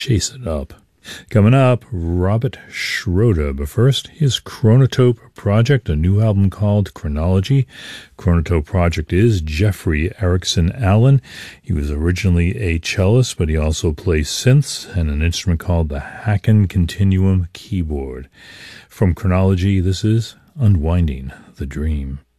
Chase it up. Coming up, Robert Schroeder. But first, his Chronotope Project, a new album called Chronology. Chronotope Project is Jeffrey Erickson Allen. He was originally a cellist, but he also plays synths and an instrument called the Hacken Continuum keyboard. From Chronology, this is Unwinding the Dream.